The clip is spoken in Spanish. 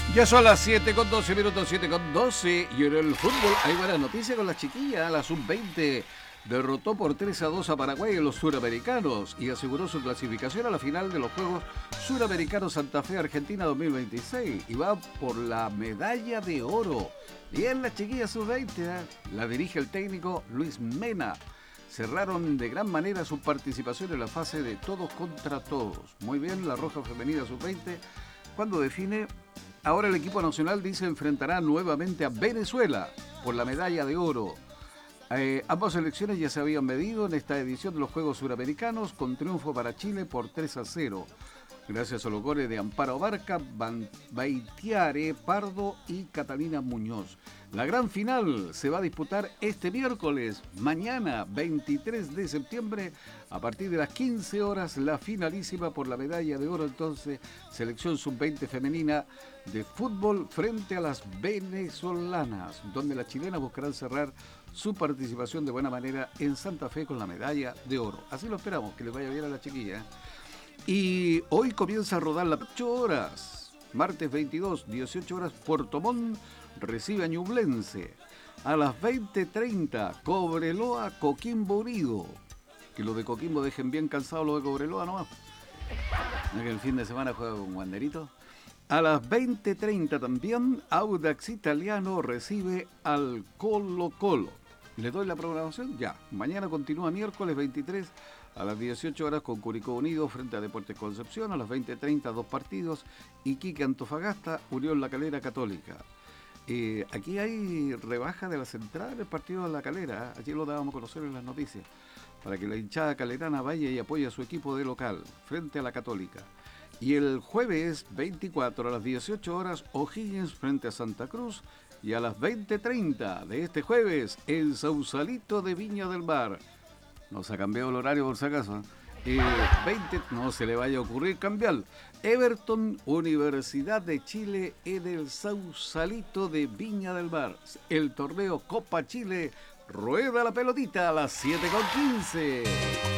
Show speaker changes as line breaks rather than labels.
Ya son las 7:12 minutos, 7:12, y en el fútbol hay buena noticia con las chiquillas. La sub-20 derrotó por 3-2 a Paraguay en los Suramericanos y aseguró su clasificación a la final de los Juegos Suramericanos Santa Fe Argentina 2026 y va por la medalla de oro. Bien, las chiquillas sub-20, la dirige el técnico Luis Mena. Cerraron de gran manera su participación en la fase de todos contra todos. Muy bien, la Roja Femenina sub-20 cuando define. Ahora el equipo nacional dice enfrentará nuevamente a Venezuela por la medalla de oro. Ambas selecciones ya se habían medido en esta edición de los Juegos Suramericanos con triunfo para Chile por 3-0. Gracias a los goles de Amparo Barca, Baitiare, Pardo y Catalina Muñoz. La gran final se va a disputar este miércoles, mañana 23 de septiembre, a partir de las 15 horas, la finalísima por la medalla de oro, entonces, selección sub-20 femenina de fútbol frente a las venezolanas, donde las chilenas buscarán cerrar su participación de buena manera en Santa Fe con la medalla de oro. Así lo esperamos, que les vaya bien a la chiquilla. Y hoy comienza a rodar las 8 horas, martes 22, 18 horas, Puerto Montt recibe a Ñublense. A las 20:30, Cobreloa, Coquimbo Unido. Que los de Coquimbo dejen bien cansados los de Cobreloa nomás. ¿No es que el fin de semana juega con Wanderito? A las 20:30 también, Audax Italiano recibe al Colo Colo. ¿Le doy la programación? Ya. Mañana continúa miércoles 23 a las 18 horas con Curicó Unido frente a Deportes Concepción. A las 20:30, dos partidos. Iquique Antofagasta, Unión La Calera Católica. Aquí hay rebaja de las entradas del partido de La Calera. Allí lo dábamos a conocer en las noticias. Para que la hinchada calerana vaya y apoye a su equipo de local frente a la Católica. Y el jueves 24 a las 18 horas, O'Higgins frente a Santa Cruz. Y a las 20:30 de este jueves, el Sausalito de Viña del Mar. No se ha cambiado el horario por si acaso. 20, no se le vaya a ocurrir cambiar. Everton, Universidad de Chile en el Sausalito de Viña del Mar. El torneo Copa Chile rueda la pelotita a las 7:15.